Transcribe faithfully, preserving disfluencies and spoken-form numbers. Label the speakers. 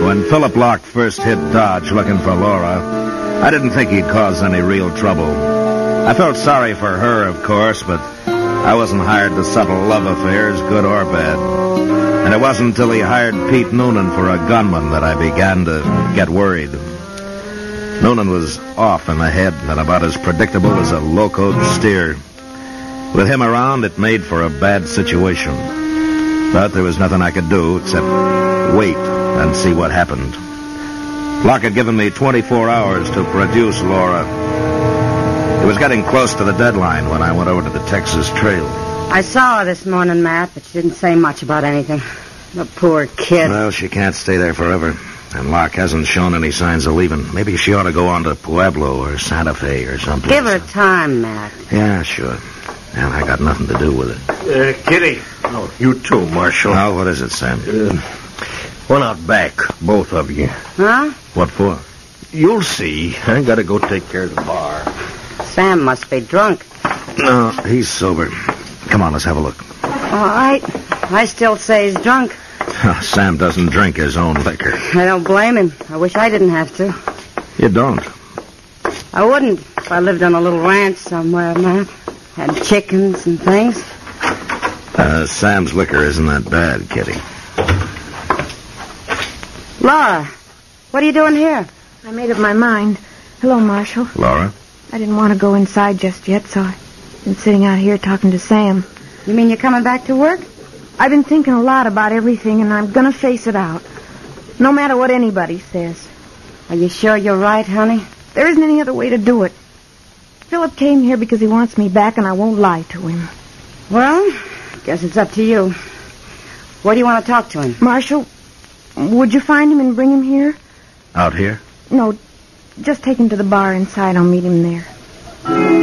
Speaker 1: When Philip Locke first hit Dodge looking for Laura, I didn't think he'd cause any real trouble. I felt sorry for her, of course, but I wasn't hired to settle love affairs, good or bad. And it wasn't until he hired Pete Noonan for a gunman that I began to get worried. Noonan was off in the head and about as predictable as a locoed steer. With him around, it made for a bad situation. But there was nothing I could do except wait and see what happened. Locke had given me twenty-four hours to produce Laura. It was getting close to the deadline when I went over to the Texas Trail.
Speaker 2: I saw her this morning, Matt, but she didn't say much about anything. The poor kid.
Speaker 1: Well, she can't stay there forever. And Locke hasn't shown any signs of leaving. Maybe she ought to go on to Pueblo or Santa Fe or something.
Speaker 2: Give her time, Matt.
Speaker 1: Yeah, sure. And I got nothing to do with it.
Speaker 3: Uh, Kitty. Oh, you too, Marshal.
Speaker 1: Oh, what is it, Sam?
Speaker 3: Uh, one out back, both of you.
Speaker 2: Huh?
Speaker 1: What for?
Speaker 3: You'll see. I gotta go take care of the bar.
Speaker 2: Sam must be drunk.
Speaker 1: No, he's sober. Come on, let's have a look.
Speaker 2: All right. I still say he's drunk.
Speaker 1: Sam doesn't drink his own liquor.
Speaker 2: I don't blame him. I wish I didn't have to.
Speaker 1: You don't?
Speaker 2: I wouldn't if I lived on a little ranch somewhere, Matt. Had chickens and things.
Speaker 1: Uh, Sam's liquor isn't that bad, Kitty.
Speaker 2: Laura, what are you doing here?
Speaker 4: I made up my mind. Hello, Marshal.
Speaker 1: Laura?
Speaker 4: I didn't want to go inside just yet, so I've been sitting out here talking to Sam.
Speaker 2: You mean you're coming back to work?
Speaker 4: I've been thinking a lot about everything, and I'm going to face it out. No matter what anybody says.
Speaker 2: Are you sure you're right, honey?
Speaker 4: There isn't any other way to do it. Philip came here because he wants me back, and I won't lie to him.
Speaker 2: Well, I guess it's up to you. Where do you want to talk to him?
Speaker 4: Marshal, would you find him and bring him here?
Speaker 1: Out here?
Speaker 4: No, just take him to the bar inside. I'll meet him there.